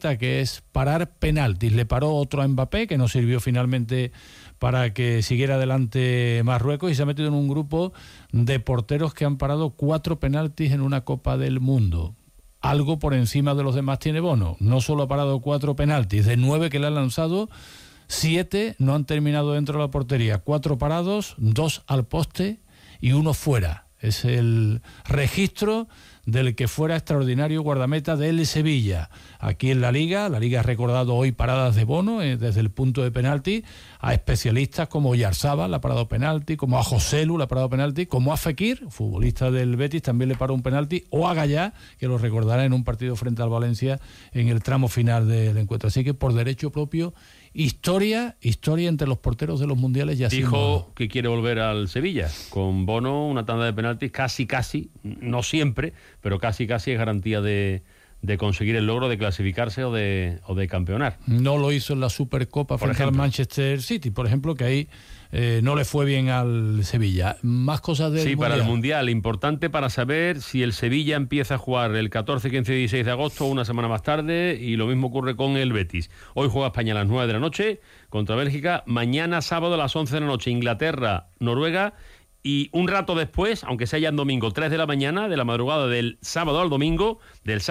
que es parar penaltis. Le paró otro a Mbappé, que no sirvió finalmente para que siguiera adelante Marruecos, y se ha metido en un grupo de porteros que han parado 4 penaltis en una Copa del Mundo. Algo por encima de los demás tiene Bono. No solo ha parado 4 penaltis, de 9 que le han lanzado, 7 no han terminado dentro de la portería. 4 parados, 2 al poste y 1 fuera. Es el registro del que fuera extraordinario guardameta del Sevilla. Aquí en la Liga ha recordado hoy paradas de Bono desde el punto de penalti, a especialistas como Oyarzábal, ha parado penalti, como a Joselu, le ha parado penalti, como a Fekir, futbolista del Betis, también le paró un penalti, o a Gallá, que lo recordará en un partido frente al Valencia en el tramo final del encuentro. Así que por derecho propio, historia entre los porteros de los mundiales. Ya dijo que quiere volver al Sevilla con Bono, una tanda de penaltis casi, no siempre, pero casi es garantía de conseguir el logro de clasificarse o de campeonar. No lo hizo en la Supercopa frente al Manchester City, por ejemplo, que ahí no le fue bien al Sevilla. Más cosas del Mundial. Para el Mundial, importante para saber si el Sevilla empieza a jugar el 14, 15 y 16 de agosto, una semana más tarde, y lo mismo ocurre con el Betis. Hoy juega España a las 9 de la noche contra Bélgica, mañana sábado a las 11 de la noche Inglaterra, Noruega, y un rato después, aunque sea ya en domingo, 3 de la mañana, de la madrugada del sábado al domingo, 3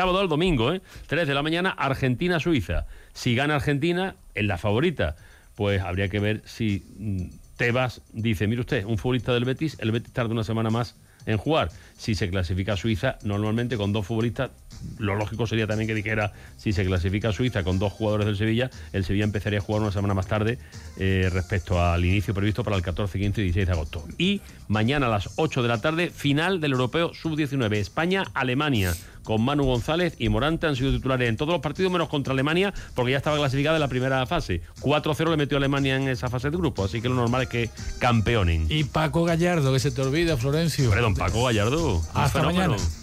de la mañana, Argentina-Suiza. Si gana Argentina, es la favorita. Pues habría que ver si Tebas dice, mire usted, un futbolista del Betis, el Betis tarda una semana más en jugar. Si se clasifica a Suiza, normalmente con 2 futbolistas, lo lógico sería también que dijera, si se clasifica a Suiza con 2 jugadores del Sevilla, el Sevilla empezaría a jugar una semana más tarde respecto al inicio previsto para el 14, 15 y 16 de agosto. Y mañana a las 8 de la tarde, final del Europeo Sub-19, España-Alemania, con Manu González y Morante han sido titulares en todos los partidos menos contra Alemania, porque ya estaba clasificada en la primera fase. 4-0 le metió a Alemania en esa fase de grupo, así que lo normal es que campeonen. Y Paco Gallardo, que se te olvida, Florencio. Perdón, Paco Gallardo. Hasta mañana.